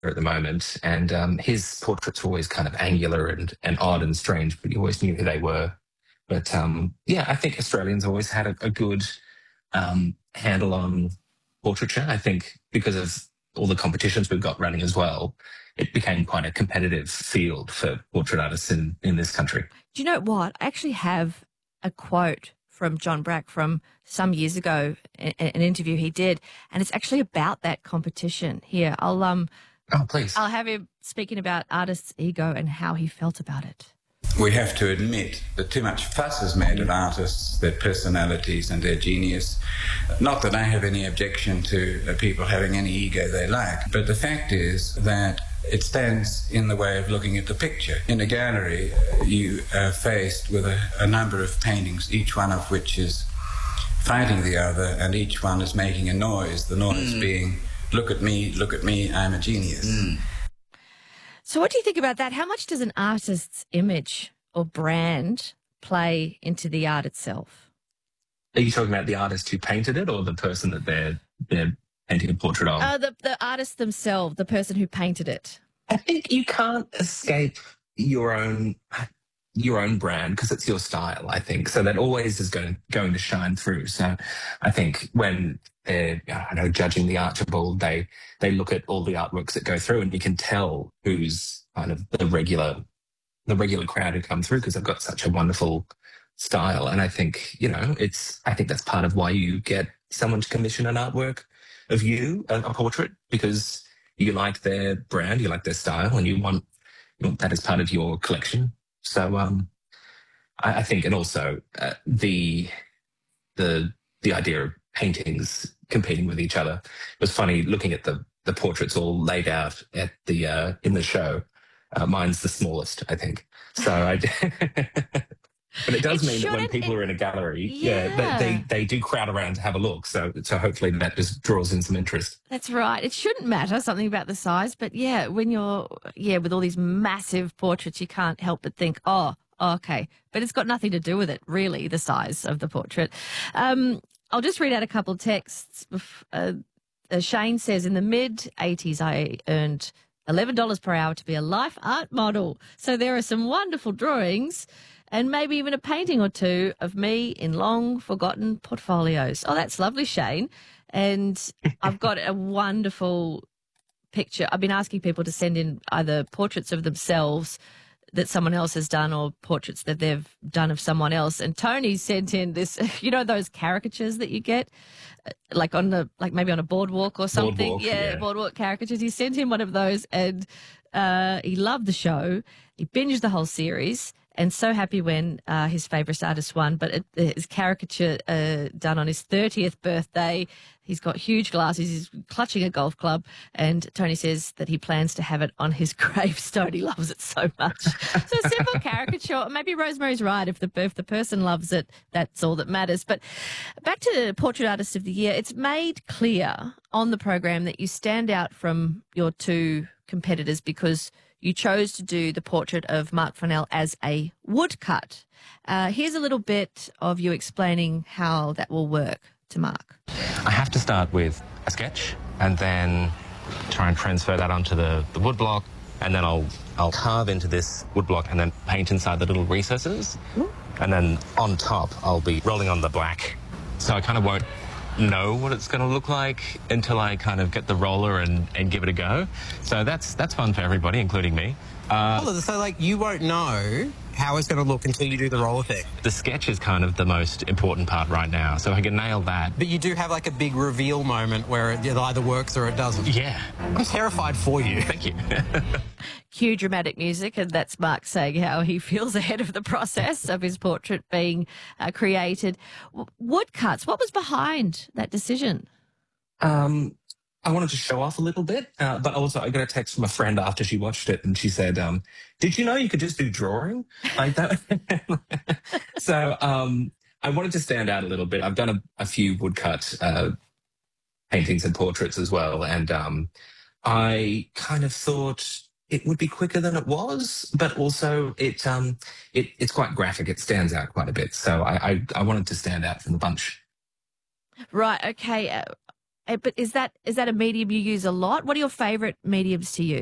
at the moment, and his portraits were always kind of angular and odd and strange, but you always knew who they were. But yeah, I think Australians always had a good handle on portraiture. I think because of all the competitions we've got running as well, it became quite a competitive field for portrait artists in this country. Do you know what? I actually have a quote from John Brack from some years ago, an interview he did, and it's actually about that competition. Here, Oh, please. I'll have him speaking about artists' ego and how he felt about it. We have to admit that too much fuss is made of artists, their personalities and their genius. Not that I have any objection to people having any ego they like, but the fact is that it stands in the way of looking at the picture. In a gallery, you are faced with a number of paintings, each one of which is fighting the other, and each one is making a noise, the noise being, look at me, I'm a genius. So what do you think about that? How much does an artist's image or brand play into the art itself? Are you talking about the artist who painted it, or the person that they're painting a portrait of? The artists themselves, the person who painted it. I think you can't escape your own brand because it's your style, I think. So that always is going to shine through. So I think when they're, judging the Archibald, they look at all the artworks that go through, and you can tell who's kind of the regular crowd who come through because they've got such a wonderful style. And I think, I think that's part of why you get someone to commission an artwork of you, a portrait, because you like their brand, you like their style, and you want that as part of your collection. So I think, and also the idea of paintings competing with each other. It was funny looking at the portraits all laid out at the in the show. Mine's the smallest, I think. So but it does mean that when people are in a gallery, they do crowd around to have a look. So hopefully that just draws in some interest. That's right. It shouldn't matter something about the size, but when you're with all these massive portraits, you can't help but think, oh, okay. But it's got nothing to do with it, really, the size of the portrait. I'll just read out a couple of texts. Shane says, in the mid-'80s, I earned $11 per hour to be a life art model. So there are some wonderful drawings and maybe even a painting or two of me in long forgotten portfolios. Oh, that's lovely, Shane. And I've got a wonderful picture. I've been asking people to send in either portraits of themselves that someone else has done or portraits that they've done of someone else. And Tony sent in this, those caricatures that you get, maybe on a boardwalk or something. Boardwalk caricatures. He sent in one of those, and he loved the show. He binged the whole series. And so happy when his favourite artist won. But his caricature done on his 30th birthday. He's got huge glasses. He's clutching a golf club. And Tony says that he plans to have it on his gravestone. He loves it so much. So a simple caricature. Maybe Rosemary's right. If the person loves it, that's all that matters. But back to Portrait Artist of the Year. It's made clear on the program that you stand out from your two competitors because you chose to do the portrait of Mark Farnell as a woodcut. Here's a little bit of you explaining how that will work to Mark. I have to start with a sketch and then try and transfer that onto the woodblock, and then I'll carve into this woodblock and then paint inside the little recesses. And then on top, I'll be rolling on the black. So I kind of won't know what it's going to look like until I kind of get the roller and give it a go. So that's fun for everybody, including me. So you won't know how it's going to look until you do the roller thing. The sketch is kind of the most important part right now, so if I can nail that. But you do have a big reveal moment where it either works or it doesn't. Yeah. I'm terrified for you. Thank you. Cue dramatic music, and that's Mark saying how he feels ahead of the process of his portrait being created. Woodcuts, what was behind that decision? I wanted to show off a little bit, but also I got a text from a friend after she watched it, and she said, did you know you could just do drawing like that? So I wanted to stand out a little bit. I've done a few woodcut paintings and portraits as well, and I kind of thought it would be quicker than it was, but also it's quite graphic. It stands out quite a bit. So I wanted to stand out from the bunch. Right, okay. But is that a medium you use a lot? What are your favourite mediums to use?